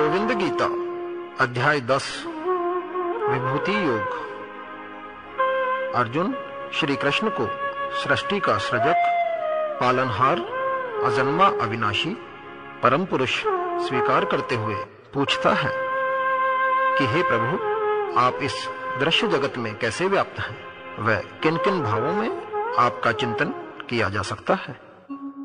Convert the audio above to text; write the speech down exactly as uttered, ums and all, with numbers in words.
गोविंद गीता अध्याय दस विभूति योग। अर्जुन श्री कृष्ण को सृष्टि का सृजक, पालनहार, अजन्मा, अविनाशी, परम पुरुष स्वीकार करते हुए पूछता है कि हे प्रभु, आप इस दृश्य जगत में कैसे व्याप्त हैं? वह किन किन भावों में आपका चिंतन किया जा सकता है?